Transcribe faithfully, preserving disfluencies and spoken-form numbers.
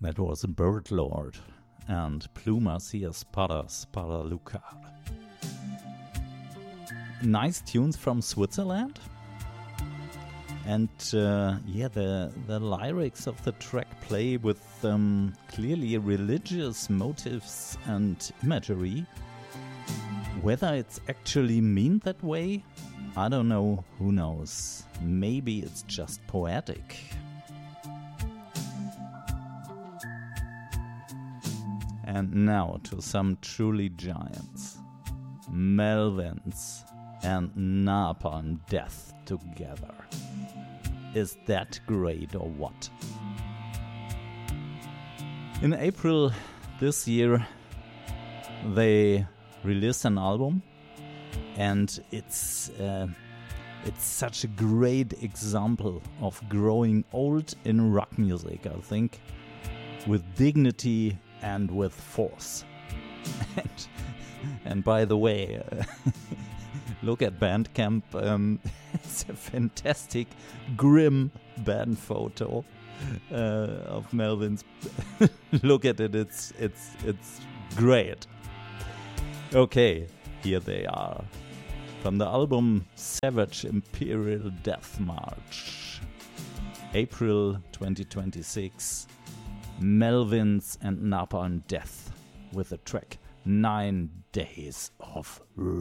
That was Bird Lord and Plumas here, Spada, Spada Luca. Nice tunes from Switzerland. And uh, yeah, the, the lyrics of the track play with um, clearly religious motives and imagery. Whether it's actually mean that way, I don't know, who knows. Maybe it's just poetic. And now to some truly giants. Melvins and Napalm Death together. Is that great or what? In April this year, they released an album, and it's uh, it's such a great example of growing old in rock music, I think, with dignity and with force. and, and by the way, uh, look at Bandcamp. Um, it's a fantastic, grim band photo uh, of Melvins. Look at it. It's it's it's great. Okay, here they are from the album Savage Imperial Death March, April twenty twenty-six. Melvins and Napalm Death with the track Nine Days of Rage.